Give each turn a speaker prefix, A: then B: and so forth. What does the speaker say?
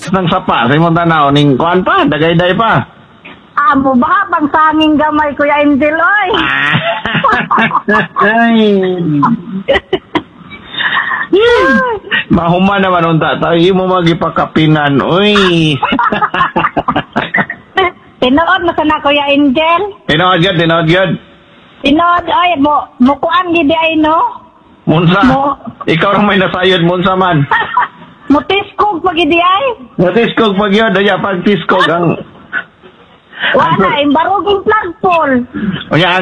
A: ng sapa sa imong tanaw ning kuan pa, dagay-day pa.
B: Amo ba bang sanging gamay Kuya Angel oy?
A: Ay. Mahuma naman unta tayo imo magipakapinan, oy.
B: Tinood mo sana Kuya Angel.
A: Tinood gyud.
B: Tinood ay mo kuan gid ay no.
A: Munsa. Ikaw lang may nasayod munsa man.
B: Mo tiskog pag gid ay.
A: Tiskog pag yun, daya pag tiskog ang...
B: Wala, imbaroging flagpole.
A: O yan,